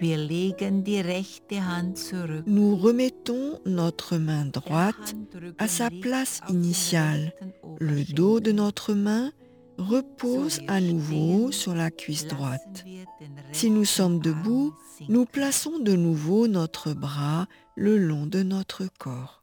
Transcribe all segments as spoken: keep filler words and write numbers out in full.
Nous remettons notre main droite à sa place initiale. Le dos de notre main repose à nouveau sur la cuisse droite. Si nous sommes debout, nous plaçons de nouveau notre bras le long de notre corps.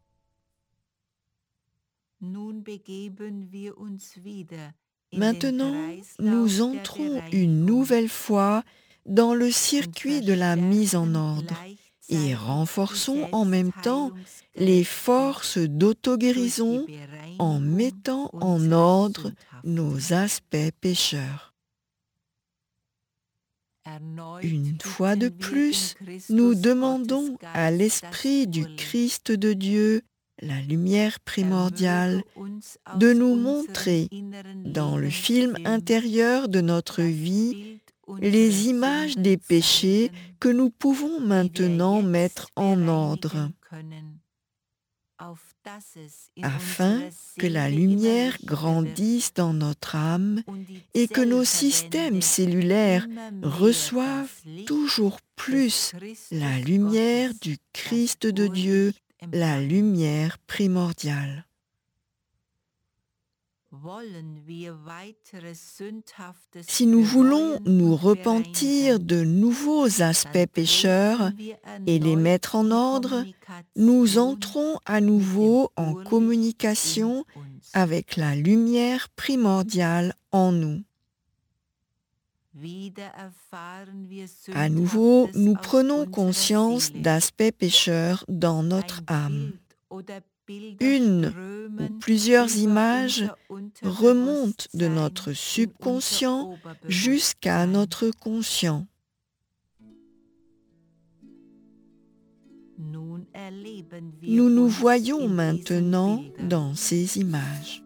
Maintenant, nous entrons une nouvelle fois dans le circuit de la mise en ordre et renforçons en même temps les forces d'auto-guérison en mettant en ordre nos aspects pécheurs. Une fois de plus, nous demandons à l'Esprit du Christ de Dieu, la lumière primordiale, de nous montrer, dans le film intérieur de notre vie, les images des péchés que nous pouvons maintenant mettre en ordre, afin que la lumière grandisse dans notre âme et que nos systèmes cellulaires reçoivent toujours plus la lumière du Christ de Dieu, la lumière primordiale. Si nous voulons nous repentir de nouveaux aspects pécheurs et les mettre en ordre, nous entrons à nouveau en communication avec la lumière primordiale en nous. À nouveau, nous prenons conscience d'aspects pécheurs dans notre âme. Une ou plusieurs images remontent de notre subconscient jusqu'à notre conscient. Nous nous voyons maintenant dans ces images.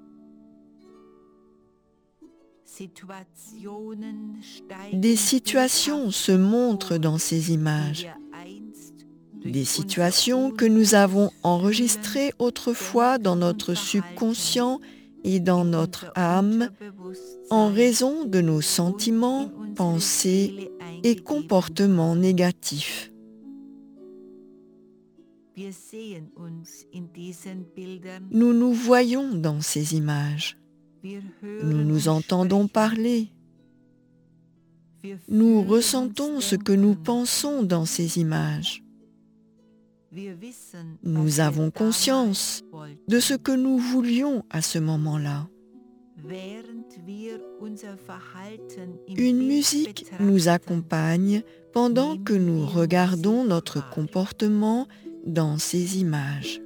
Des situations se montrent dans ces images. Des situations que nous avons enregistrées autrefois dans notre subconscient et dans notre âme en raison de nos sentiments, pensées et comportements négatifs. Nous nous voyons dans ces images. Nous nous entendons parler. Nous ressentons ce que nous pensons dans ces images. Nous avons conscience de ce que nous voulions à ce moment-là. Une musique nous accompagne pendant que nous regardons notre comportement dans ces images.